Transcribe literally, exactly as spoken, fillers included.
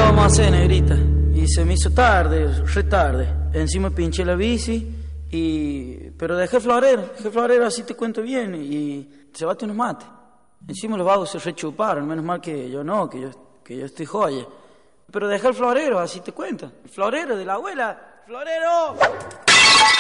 vamos a hacer, negrita? Y se me hizo tarde, re tarde. Encima pinché la bici y... Pero dejé el florero, dejé el florero, así te cuento bien. Y se bate unos mates. Encima los vagos se rechuparon, menos mal que yo no, que yo, que yo estoy joya. Pero dejé el florero, así te cuento. El florero de la abuela. ¡Florero!